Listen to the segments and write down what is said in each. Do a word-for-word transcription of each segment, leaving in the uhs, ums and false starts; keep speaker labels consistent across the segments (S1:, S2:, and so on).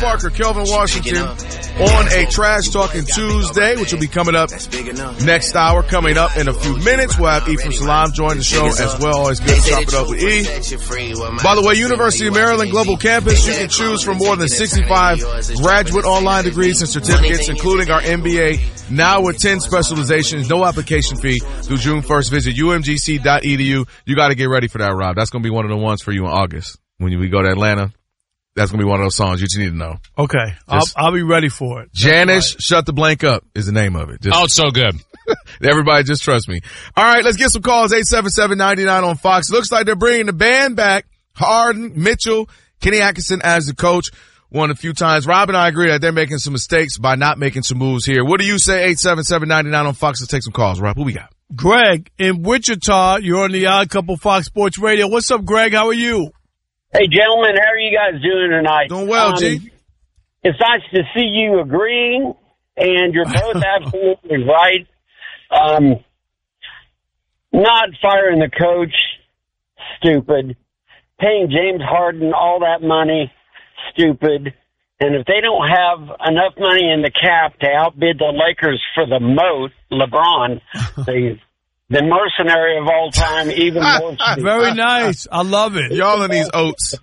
S1: Parker, Kelvin Washington on a Trash Talking Tuesday, which will be coming up next hour. Coming up in a few minutes, we'll have Ephraim Salam join the show as well. Always good to chop it up with E. By the way, University of Maryland Global Campus, you can choose from more than sixty-five graduate online degrees and certificates, including our M B A, now with ten specializations, no application fee through June first. Visit U M G C dot E D U. You got to get ready for that, Rob. That's going to be one of the ones for you in August. When we go to Atlanta, that's going to be one of those songs you just need to know.
S2: Okay. I'll, I'll be ready for it.
S1: Janice, right. Shut the Blank Up is the name of it. Just,
S3: oh, it's so good.
S1: Everybody just trust me. All right, let's get some calls. eight seven seven, nine nine on Fox. Looks like they're bringing the band back. Harden, Mitchell, Kenny Atkinson as the coach. Won a few times. Rob and I agree that they're making some mistakes by not making some moves here. What do you say? eight seven seven, nine nine on Fox. Let's take some calls. Rob, who we got?
S2: Greg in Wichita. You're on the Odd Couple Fox Sports Radio. What's up, Greg? How are you?
S4: Hey, gentlemen. How are you guys doing tonight?
S1: Doing well, um, G.
S4: It's nice to see you agreeing, and you're both absolutely right. Um, not firing the coach, stupid. Paying James Harden all that money, stupid. And if they don't have enough money in the cap to outbid the Lakers for the moat, LeBron, the, the mercenary of all time, even more stupid.
S2: Very nice. I love it.
S1: Y'all in these oats.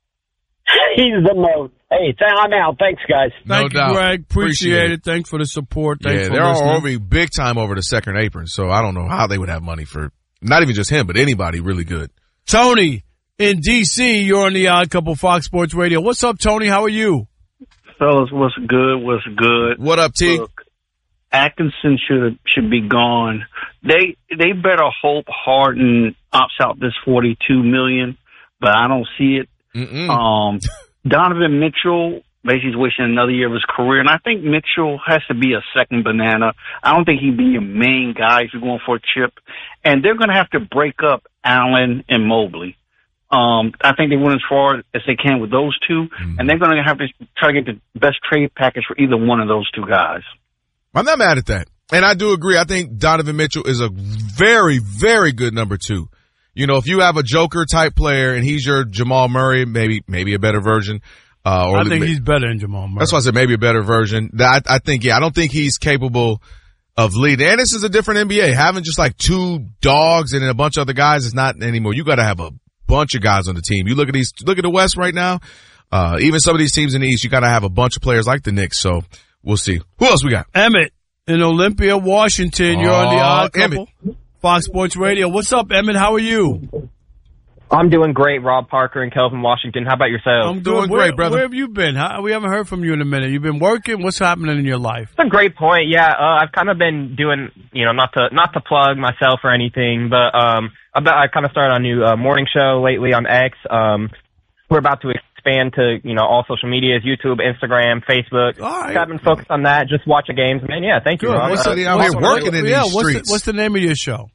S4: He's the moat. Hey, th- I'm out. Thanks, guys.
S2: Thank
S1: no
S2: you,
S1: doubt.
S2: Greg. Appreciate, Appreciate it. Thanks for the support. Thanks
S1: yeah,
S2: for
S1: they're
S2: listening.
S1: all over big time over the second apron, so I don't know how they would have money for not even just him, but anybody really good.
S2: Tony in D C, you're on the Odd Couple Fox Sports Radio. What's up, Tony? How are you?
S5: Fellas, what's good? What's good?
S1: What up, T?
S5: Look, Atkinson should should be gone. They they better hope Harden opts out this forty-two million, but I don't see it.
S1: Mm-mm.
S5: Um, Donovan Mitchell basically is wishing another year of his career, and I think Mitchell has to be a second banana. I don't think he'd be your main guy if you're going for a chip. And they're going to have to break up Allen and Mobley. Um, I think they went as far as they can with those two, mm-hmm. and they're going to have to try to get the best trade package for either one of those two guys.
S1: I'm not mad at that. And I do agree. I think Donovan Mitchell is a very, very good number two. You know, if you have a Joker type player and he's your Jamal Murray, maybe, maybe a better version. Uh, or
S2: I think he's better than Jamal Murray.
S1: That's why I said maybe a better version. I, I think, yeah, I don't think he's capable of leading. And this is a different N B A. Having just like two dogs and then a bunch of other guys is not anymore. You got to have a bunch of guys on the team. You look at these, look at the West right now. Uh, even some of these teams in the East, you got to have a bunch of players like the Knicks. So we'll see. Who else we got?
S2: Emmett in Olympia, Washington. You're on the Odd Couple.
S1: Emmett.
S2: Fox Sports Radio. What's up, Emmett? How are you?
S6: I'm doing great, Rob Parker and Kelvin Washington. How about yourself?
S2: I'm doing
S1: where,
S2: great,
S1: brother.
S2: Where have you been? How, we haven't heard from you in a minute. You've been working? What's happening in your life?
S6: That's a great point. Yeah, uh, I've kind of been doing, you know, not to not to plug myself or anything, but um, about, I kind of started a new uh, morning show lately on X. Um, we're about to expand to, you know, all social medias, YouTube, Instagram, Facebook.
S2: All right.
S6: I've been focused on that, just watching games. Man, yeah, thank you,
S1: Good.
S6: Rob.
S1: What's
S6: uh,
S1: the, out here working in
S2: yeah,
S1: these
S2: what's
S1: streets?
S2: The, what's the name of your show?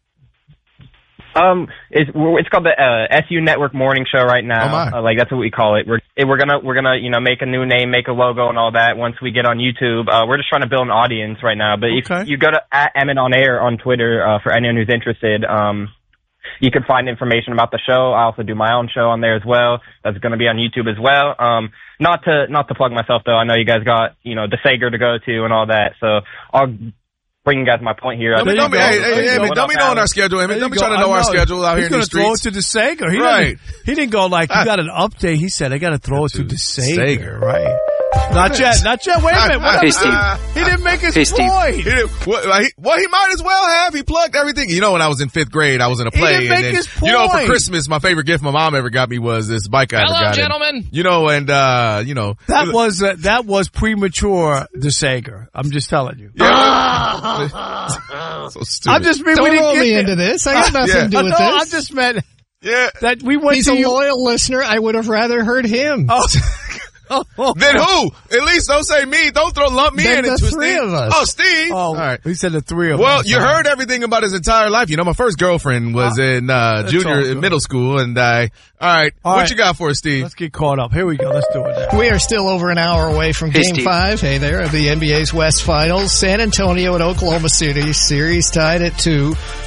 S6: Um, it's it's called the uh, S U Network Morning Show right now.
S1: Oh my.
S6: Uh, like that's what we call it. We're it, we're gonna we're gonna you know make a new name, make a logo, and all that. Once we get on YouTube, uh, we're just trying to build an audience right now. But
S2: okay.
S6: if you go to at Emmett on Air on Twitter uh, for anyone who's interested, um, you can find information about the show. I also do my own show on there as well. That's going to be on YouTube as well. Um, not to not to plug myself though. I know you guys got you know DeSager to go to and all that. So I'll bring you guys my point here.
S1: Don't, don't, hey, hey, hey, don't be knowing our schedule, Emmett. Don't be trying to know, know our schedule out
S2: He's
S1: here in the streets.
S2: He's going to throw it to DeSager. He
S1: right.
S2: Didn't, he didn't go like, you got an update. He said, I got to throw it to DeSager.
S1: Sager, right.
S2: Not yet. Not yet. Wait a minute. What
S7: Hey, Steve.
S2: He didn't make his
S7: Hey,
S2: point.
S1: He didn't, well, he, well, he might as well have. He plugged everything. You know, when I was in fifth grade, I was in a play.
S2: He didn't make
S1: and then,
S2: his point.
S1: You know, for Christmas, my favorite gift my mom ever got me was this bike I ever
S3: Hello,
S1: got.
S3: gentlemen.
S1: And, you know, and, uh, you know.
S2: That was, uh, that was premature DeSager. I'm just telling you.
S1: Yeah. So stupid.
S2: I'm just mean,
S8: Don't
S2: we didn't
S8: roll
S2: get
S8: me
S2: there.
S8: into this. I got nothing
S1: Yeah.
S8: to do
S2: Oh,
S8: with
S2: no, I
S8: this.
S2: just meant
S1: Yeah.
S2: that we went
S8: He's
S2: to
S8: a
S2: you.
S8: loyal listener. I would have rather heard him.
S2: Oh. Oh, oh,
S1: Then who? At least don't say me. Don't throw lump me
S8: Then
S1: in
S8: the
S1: into
S8: three
S1: Steve.
S8: of us.
S1: Oh, Steve.
S2: oh,
S1: All right.
S2: He said the three of
S1: Well,
S2: us.
S1: you
S2: All right.
S1: heard everything about his entire life. You know, my first girlfriend was
S2: Uh,
S1: in uh
S2: that's
S1: junior
S2: all
S1: in
S2: good.
S1: middle school, and I. All right,
S2: All
S1: what
S2: right.
S1: you got for us, Steve?
S2: Let's get caught up. Here we go. Let's do it now.
S8: We are still over an hour away from
S7: Hey,
S8: Game
S7: Steve.
S8: five. Hey there, of the N B A's West Finals. San Antonio and Oklahoma City. Series tied at two.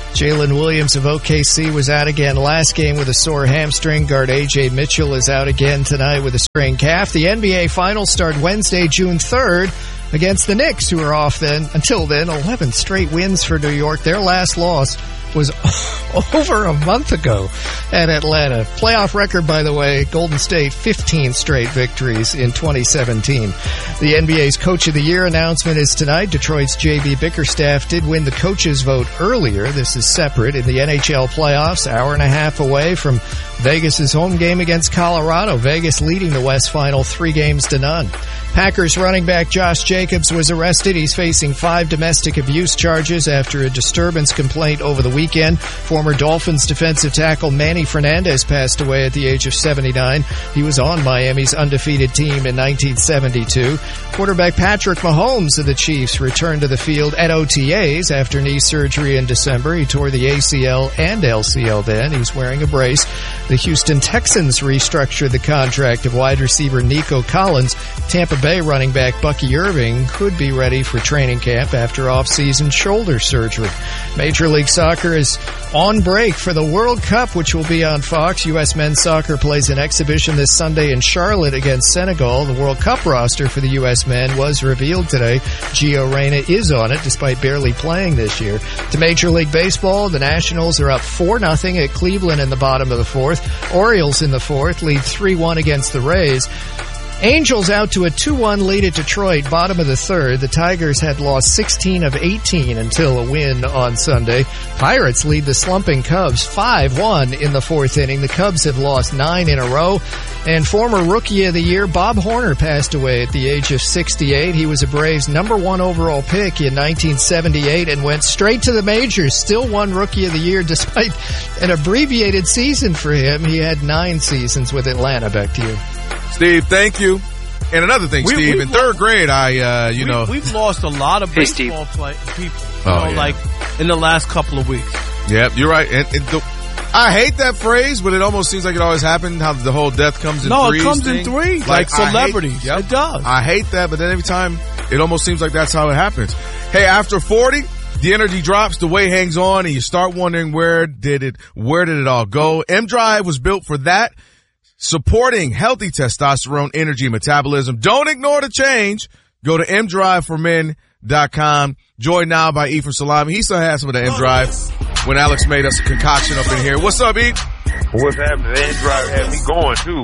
S8: Jalen Williams of O K C was out again last game with a sore hamstring. Guard A J Mitchell is out again tonight with a sprained calf. The N B A Finals start Wednesday, June third against the Knicks, who are off then. Until then, eleven straight wins for New York. Their last loss was over a month ago at Atlanta. Playoff record, by the way, Golden State, fifteen straight victories in twenty seventeen. The N B A's Coach of the Year announcement is tonight. Detroit's J B Bickerstaff did win the coaches vote earlier. This is separate in the N H L playoffs, hour and a half away from Vegas' home game against Colorado. Vegas leading the West Final three games to none. Packers running back Josh Jacobs was arrested. He's facing five domestic abuse charges after a disturbance complaint over the weekend. Former Dolphins defensive tackle Manny Fernandez passed away at the age of seventy-nine. He was on Miami's undefeated team in nineteen seventy-two. Quarterback Patrick Mahomes of the Chiefs returned to the field at O T As after knee surgery in December. He tore the A C L and L C L then. He's wearing a brace. The Houston Texans restructured the contract of wide receiver Nico Collins. Tampa Bay running back Bucky Irving could be ready for training camp after off-season shoulder surgery. Major League Soccer is on break for the World Cup, which will be on Fox. U S men's soccer plays an exhibition this Sunday in Charlotte against Senegal. The World Cup roster for the U S men was revealed today. Gio Reyna is on it, despite barely playing this year. To Major League Baseball, the Nationals are up four nothing at Cleveland in the bottom of the fourth. Orioles in the fourth lead three one against the Rays. Angels out to a two one lead at Detroit, bottom of the third. The Tigers had lost sixteen of eighteen until a win on Sunday. Pirates lead the slumping Cubs five one in the fourth inning. The Cubs have lost nine in a row. And former Rookie of the Year Bob Horner passed away at the age of sixty-eight. He was a Braves number one overall pick in nineteen seventy-eight and went straight to the majors. Still won Rookie of the Year despite an abbreviated season for him. He had nine seasons with Atlanta. Back to you.
S1: Steve, thank you. And another thing,
S2: We-
S1: Steve,
S2: we've
S1: in third grade, I, uh, you
S2: we,
S1: know.
S2: We've lost a lot of
S3: Hey,
S2: baseball play, people, you
S1: Oh,
S2: know,
S1: yeah.
S2: like in the last couple of weeks.
S1: Yep, you're right. And, and the, I hate that phrase, but it almost seems like it always happened, how the whole death comes in
S2: No, it
S1: threes
S2: comes
S1: thing.
S2: in threes, like
S1: I hate-
S2: celebrities.
S1: yep.
S2: It does.
S1: I hate that, but then every time, it almost seems like that's how it happens. Hey, after forty, the energy drops, the weight hangs on, and you start wondering where did it, where did it all go? M-Drive was built for that. Supporting healthy testosterone, energy, and metabolism. Don't ignore the change. Go to m drive for men dot com. Joined now by E for Salami. He still has some of the M-Drive when Alex made us a concoction up in here. What's up, E?
S7: What's happening? The end drive had me going too.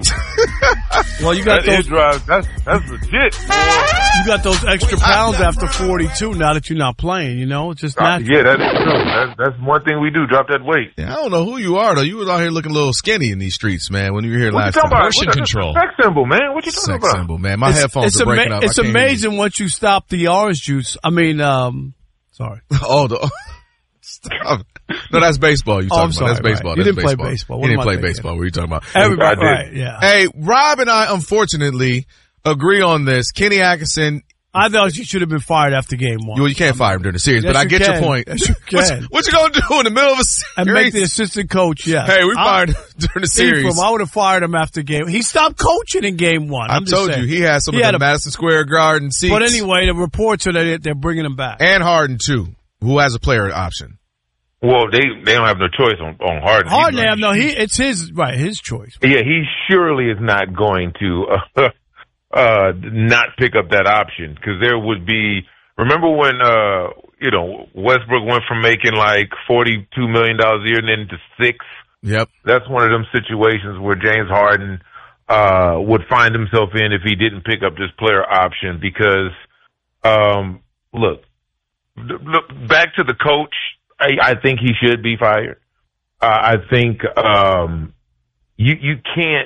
S2: Well, you got
S7: That end
S2: those,
S7: drive, that's that's legit.
S2: you got those extra pounds after forty-two. Now that you're not playing, you know, it's just
S7: Uh,
S2: natural.
S7: yeah, that is true. That's, that's one thing we do. Drop that weight.
S1: Yeah, I don't know who you are, though. You was out here looking a little skinny in these streets, man, when you were here
S7: What you
S1: last
S7: talking
S1: time.
S7: about?
S9: Portion
S7: What, that's
S9: control.
S7: a sex symbol, man. What you talking
S1: Sex
S7: about?
S1: symbol, man. My
S2: It's,
S1: headphones
S2: it's
S1: are breaking
S2: ama-
S1: up.
S2: It's
S1: I can't hear you.
S2: amazing once you stop the orange juice. I mean, um, sorry.
S1: Oh, the, stop. No, that's baseball you
S2: Oh,
S1: talking
S2: I'm
S1: about.
S2: sorry,
S1: That's baseball.
S2: right. You
S1: That's
S2: didn't play
S1: baseball.
S2: baseball.
S1: You
S2: What
S1: didn't
S2: am I
S1: play
S2: thinking?
S1: baseball. What are you talking about?
S2: Everybody,
S7: I did.
S2: right, yeah.
S1: Hey, Rob and I, unfortunately, agree on this. Kenny Atkinson,
S2: I thought you should have been fired after game one.
S1: you, you can't fire him during the series,
S2: Yes,
S1: but I
S2: you
S1: get your
S2: can.
S1: point.
S2: Yes, you
S1: What,
S2: can.
S1: what you gonna do in the middle of a series?
S2: And make the assistant coach, yeah.
S1: Hey, we
S2: I-
S1: fired him during the series.
S2: Ephraim, I would have fired him after game. He stopped coaching in game one.
S1: I
S2: I'm just
S1: told
S2: saying.
S1: you, he had some
S2: He
S1: of
S2: had
S1: the
S2: a-
S1: Madison Square Garden seats.
S2: But anyway, the reports are that they're bringing him back.
S1: And Harden, too, who has a player option.
S7: Well, they they don't have no choice on on Harden.
S2: Harden,
S7: He's
S2: have no, he it's his right, his choice.
S7: Yeah, he surely is not going to uh, uh not pick up that option because there would be. Remember when uh you know Westbrook went from making like forty two million dollars a year and then to six.
S1: Yep.
S7: That's one of them situations where James Harden uh would find himself in if he didn't pick up this player option because um look look back to the coach. I, I think he should be fired. Uh, I think um, you you can't.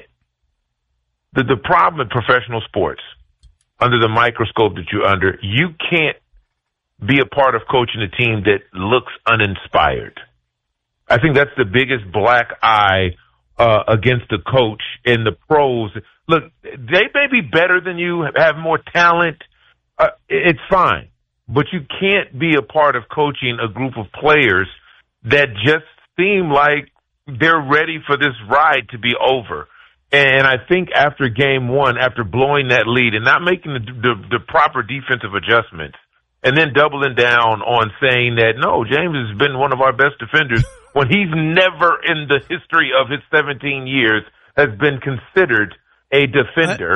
S7: The the problem in professional sports, under the microscope that you're under, you can't be a part of coaching a team that looks uninspired. I think that's the biggest black eye uh, against the coach in the pros. Look, they may be better than you, have more talent. Uh, it's fine. But you can't be a part of coaching a group of players that just seem like they're ready for this ride to be over. And I think after game one, after blowing that lead and not making the, the, the proper defensive adjustments, and then doubling down on saying that, no, James has been one of our best defenders when he's never in the history of his seventeen years has been considered a defender.